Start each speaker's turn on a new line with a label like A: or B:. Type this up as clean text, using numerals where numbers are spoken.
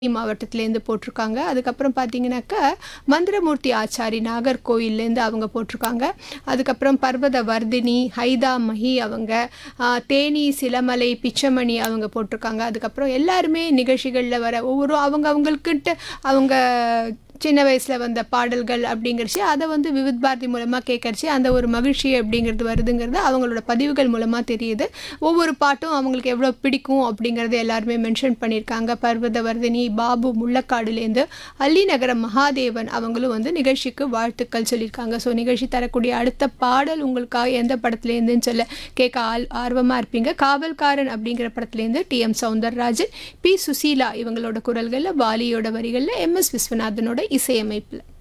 A: மாவட்டத்திலேருந்து போட்டிருக்காங்க. அதுக்கப்புறம் பார்த்தீங்கன்னாக்கா, மந்திரமூர்த்தி ஆச்சாரி நாகர்கோயில்லேருந்து அவங்க போட்டிருக்காங்க. அதுக்கப்புறம் பர்வத வர்தினி, ஹைதா மஹி அவங்க, தேனி சிலமலை பிச்சமணி அவங்க போட்டிருக்காங்க. அதுக்கப்புறம் எல்லாருமே நிகழ்ச்சிகளில் வர ஒவ்வொரு அவங்களுக்குன்ட்டு அவங்க சின்ன வயசில் வந்த பாடல்கள் அப்படிங்கிறச்சு அதை வந்து விவித் பாரதி மூலமாக கேட்கறச்சு அந்த ஒரு மகிழ்ச்சி அப்படிங்கிறது வருதுங்கிறது அவங்களோட பதிவுகள் மூலமாக தெரியுது. ஒவ்வொரு பாட்டும் அவங்களுக்கு எவ்வளோ பிடிக்கும் அப்படிங்கிறது எல்லாருமே மென்ஷன் பண்ணியிருக்காங்க. பர்வதவர்தினி பாபு முள்ளக்காடுலேருந்து, அள்ளிநகரம் மகாதேவன் அவங்களும் வந்து நிகழ்ச்சிக்கு வாழ்த்துக்கள் சொல்லியிருக்காங்க. ஸோ நிகழ்ச்சி தரக்கூடிய அடுத்த பாடல் உங்களுக்காக எந்த படத்துலேருந்துன்னு சொல்ல கேட்க ஆர்வமாக இருப்பீங்க. காவல்காரன் அப்படிங்கிற படத்துலேருந்து டி.எம். சௌந்தரராஜன், பி. சுசீலா இவங்களோட குரல்களில், வாலியோட வரிகளில், எம்.எஸ். விஸ்வநாதனோட இசையமைப்பில்.